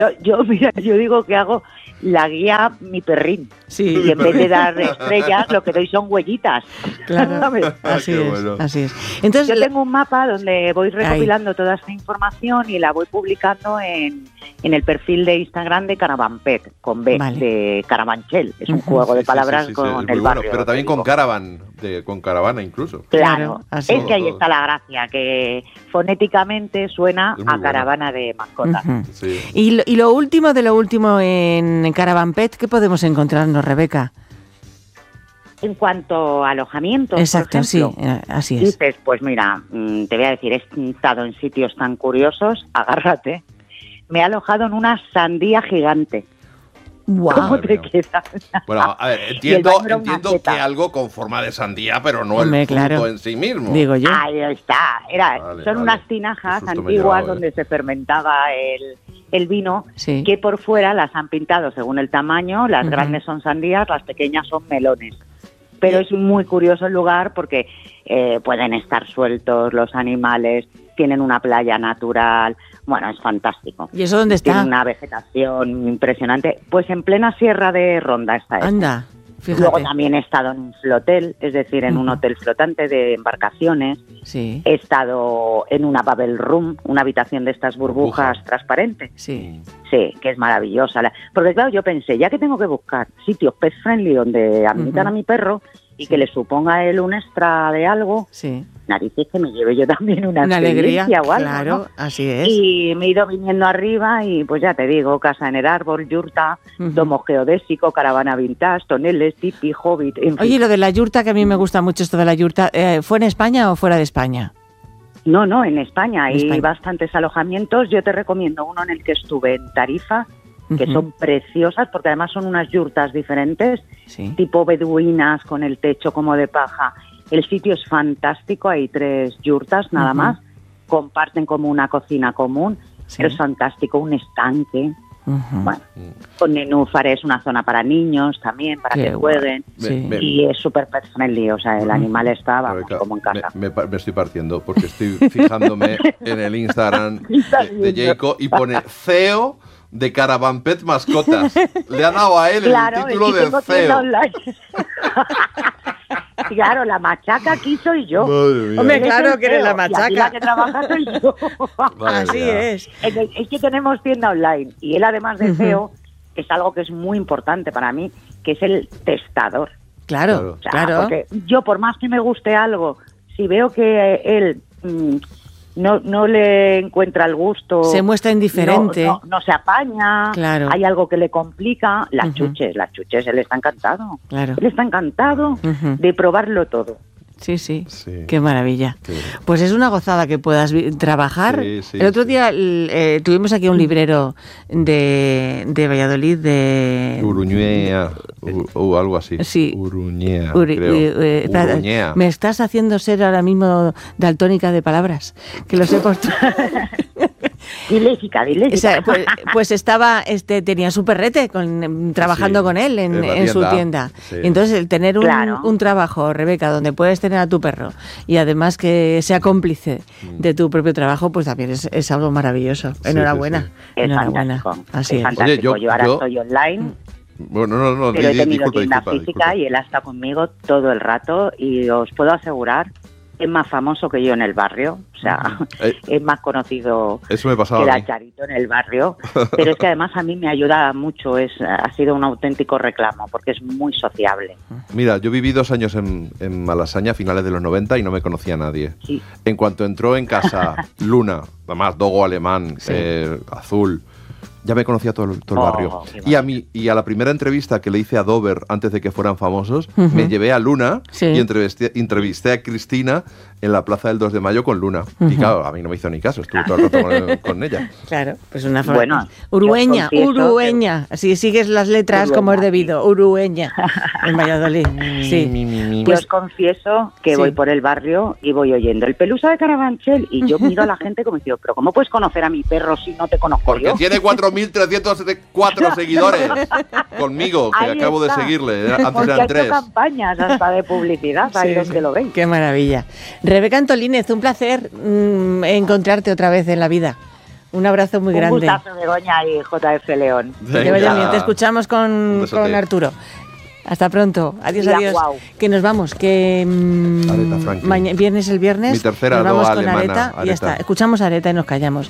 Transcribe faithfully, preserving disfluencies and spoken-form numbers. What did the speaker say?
Yo, yo, mira, yo digo que hago la guía mi perrín. Sí. Y en vez de dar estrellas, lo que doy son huellitas. Claro, ¿Sabes? así Qué es, bueno. así es. Entonces, Yo tengo un mapa donde voy recopilando Ahí. toda esta información y la voy publicando en, en el perfil de Instagram de Caravan Pet, con B, Vale. de Carabanchel. Es un Ujú. juego de Sí, sí, palabras sí, sí, con es muy el bueno, barrio. pero también con digo. caravan, de, con caravana incluso. Claro, Claro, así es es. que ahí Todo. está la gracia, que fonéticamente suena Es muy a bueno. caravana de mascotas. Ujú. Sí. Y lo, y lo último de lo último en Caravan Pet, ¿qué podemos encontrarnos, Rebeca? En cuanto a alojamientos, Exacto, por sí, ejemplo, eh, así es. dices, pues mira, mm, te voy a decir, he estado en sitios tan curiosos, agárrate. Me he alojado en una sandía gigante. Wow. ¿Cómo Madre te mía. queda? Bueno, a ver, Y el entiendo, baño era una entiendo teta. que algo con forma de sandía, pero no Hombre, el fruto claro. en sí mismo. Digo yo. Ahí está. Era, Vale, son vale. unas Qué tinajas susto me he antiguas llevado, ¿eh? donde se fermentaba el, el vino, Sí. que por fuera las han pintado según el tamaño. Las Ujú. grandes son sandías, las pequeñas son melones. Pero es muy curioso el lugar porque eh, pueden estar sueltos los animales, tienen una playa natural. Bueno, es fantástico. ¿Y eso dónde está? Tiene una vegetación impresionante. Pues en plena sierra de Ronda está esto. Anda, fíjate. Luego también he estado en un flotel, es decir, en un Ujú. hotel flotante de embarcaciones. Sí, He estado en una bubble room, una habitación de estas burbujas Burbuja. transparentes. sí. Sí, que es maravillosa. La- Porque claro, yo pensé, ya que tengo que buscar sitios pet friendly donde admitan Ujú. a mi perro y Sí. que le suponga a él un extra de algo, Sí. narices que me lleve yo también una, Una alegría, experiencia o algo, claro, ¿no? así es. Y me he ido viniendo arriba y pues ya te digo, casa en el árbol, yurta, Ujú. domo geodésico, caravana vintage, toneles, tipi, hobbit, en fin. Oye, lo de la yurta, que a mí me gusta mucho esto de la yurta, eh, ¿fue en España o fuera de España? No, no, en España En hay España. bastantes alojamientos. Yo te recomiendo uno en el que estuve en Tarifa, que Ujú. son preciosas porque además son unas yurtas diferentes, Sí. tipo beduinas con el techo como de paja. El sitio es fantástico, hay tres yurtas nada Ujú. más, comparten como una cocina común, Sí. pero es fantástico, un estanque, Ujú. bueno, con nenúfares, una zona para niños también, para Qué que guay. jueguen. Sí. Me- Y es súper pet friendly, o sea, el animal está, vamos, Rebeca, como en casa. Me, me pa- me estoy partiendo porque estoy fijándome en el Instagram de, de Jacob y pone C E O de Caravan Pet Mascotas. Le ha dado a él Claro, el título y de tengo C E tienda O. online. Claro, la machaca aquí soy yo. Madre mía. Hombre, Él es claro el que eres C E O, la y aquí machaca. la que trabaja soy yo. Madre Así mía. es. Es que- es que tenemos tienda online y él además de Ujú. C E O es algo que es muy importante para mí, que es el testador. Claro, O sea, claro. porque yo por más que me guste algo, si veo que él mm, no, no le encuentra el gusto, Se muestra indiferente. no, no, no se apaña, Claro. hay algo que le complica, las Ujú. chuches, las chuches, él está encantado. Claro. Él está encantado Ujú. de probarlo todo. Sí, sí, Sí. Qué maravilla. Sí. Pues es una gozada que puedas vi- trabajar. Sí, sí, el otro sí. día el- eh, tuvimos aquí un librero de, de Valladolid de... Uruñea o o algo así. Sí. Uruñea, Uri- creo. eh, eh, espera, Uruñea. me estás haciendo ser ahora mismo daltónica de palabras, que lo sé por tu- Diléxica, O diléxica. sea, pues, pues estaba, este, tenía su perrete con, em, trabajando Sí, con él en, en la en su tienda. tienda. Sí. Y entonces el tener un, Claro. un trabajo, Rebeca, donde puedes tener a tu perro y además que sea cómplice de tu propio trabajo, pues también es, es algo maravilloso. Sí, Enhorabuena. sí, sí. Es Enhorabuena. fantástico. Así es es. fantástico. Oye, yo- yo, ahora yo- estoy online, Bueno, no, no, pero he di- tenido disculpa, tienda disculpa, física disculpa. y él ha estado conmigo todo el rato y os puedo asegurar, es más famoso que yo en el barrio, o sea, Eh, es más conocido Eso me pasaba que a la mí. Charito en el barrio, pero es que además a mí me ayuda mucho, es ha sido un auténtico reclamo porque es muy sociable. Mira, yo viví dos años en, en Malasaña a finales de los noventa y no me conocía a nadie. Sí. En cuanto entró en casa Luna, además dogo alemán, Sí. eh, azul, ya me conocía todo, el- todo el Oh, barrio. qué Y a mí y a la primera entrevista que le hice a Dover antes de que fueran famosos, Ujú. me llevé a Luna Sí. y entrevisté, entrevisté a Cristina en la plaza del dos de mayo con Luna. Ujú. Y claro, a mí no me hizo ni caso, estuve todo el rato con, con ella. Claro, pues una forma. Bueno, Urueña, yo confieso Urueña. Así sigues las letras Urueña, como es sí. debido. Urueña, en Valladolid. Sí. Mi, mi, mi. Yo Pues- os confieso que sí. voy por el barrio y voy oyendo el Pelusa de Carabanchel y yo miro a la gente como diciendo, pero ¿cómo puedes conocer a mi perro si no te conozco Porque yo? tiene cuatro mil trescientos cuatro seguidores conmigo, que Ahí acabo está. de seguirle. eh, Antes Porque ha eran hecho tres. campañas hasta de publicidad, ahí Sí, donde sí. lo veis. Qué maravilla. Rebeca Antolínez, un placer mm, encontrarte otra vez en la vida. Un abrazo muy Un grande. gustazo, Begoña y J F León. Que te vaya bien. Te escuchamos con, besote. con Arturo. Hasta pronto. Adiós, Ya, adiós. guau. Que nos vamos. Que Aretha Franklin. mañana, viernes el viernes. Mi tercera nos vamos doa con alemana, Aretha y ya Aretha. está. Escuchamos a Aretha y nos callamos.